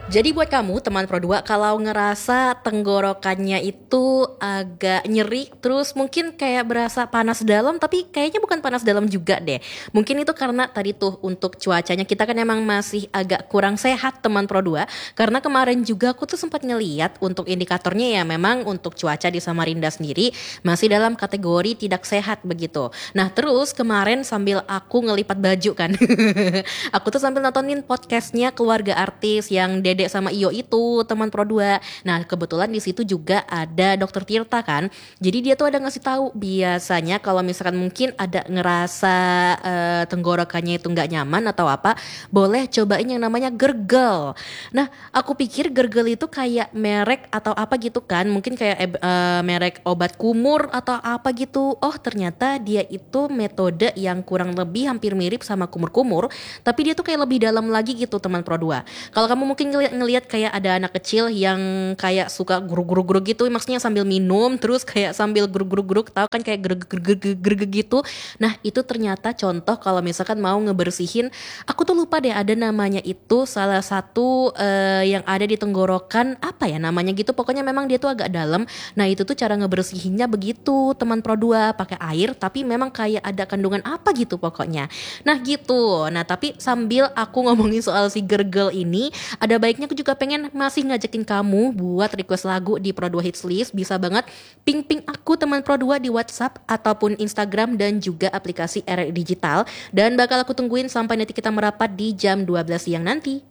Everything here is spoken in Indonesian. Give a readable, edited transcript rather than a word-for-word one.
Jadi buat kamu teman Pro 2, kalau ngerasa tenggorokannya itu agak nyeri, terus mungkin kayak berasa panas dalam, tapi kayaknya bukan panas dalam juga deh. Mungkin itu karena tadi tuh untuk cuacanya kita kan emang masih agak kurang sehat teman Pro 2. Karena kemarin juga aku tuh sempat ngeliat untuk indikatornya ya memang untuk cuaca di Samarinda sendiri masih dalam kategori tidak sehat begitu. Nah terus kemarin sambil aku ngelipat baju kan, aku tuh sambil nontonin podcastnya keluarga artis yang Dede sama Iyo itu teman Pro 2. Nah kebetulan di situ juga ada Dokter Tirta kan. Jadi dia tuh ada ngasih tahu biasanya kalau misalkan mungkin ada ngerasa tenggorokannya itu nggak nyaman atau apa, boleh cobain yang namanya Gurgle. Nah aku pikir Gurgle itu kayak merek atau apa gitu kan, mungkin kayak merek obat kumur atau apa gitu. Oh ternyata dia itu metode yang kurang lebih hampir mirip sama kumur-kumur, tapi dia tuh kayak lebih dalam lagi gitu teman Pro 2. Kalau kamu mungkin ngelihat kayak ada anak kecil yang kayak suka guruk-guruk gitu, maksudnya sambil minum terus kayak sambil guruk-guruk, tahu kan kayak gereg gitu. Nah, itu ternyata contoh kalau misalkan mau ngebersihin, aku tuh lupa deh ada namanya itu salah satu yang ada di tenggorokan, apa ya namanya gitu. Pokoknya memang dia tuh agak dalam. Nah, itu tuh cara ngebersihinnya begitu, teman Pro 2, pakai air tapi memang kayak ada kandungan apa gitu pokoknya. Nah gitu. Nah tapi sambil aku ngomongin soal si Gurgle ini, ada baiknya aku juga pengen masih ngajakin kamu buat request lagu di Pro 2 Hits List. Bisa banget ping-ping aku teman Pro 2 di WhatsApp ataupun Instagram dan juga aplikasi RRI Digital. Dan bakal aku tungguin sampai nanti kita merapat di jam 12 siang nanti.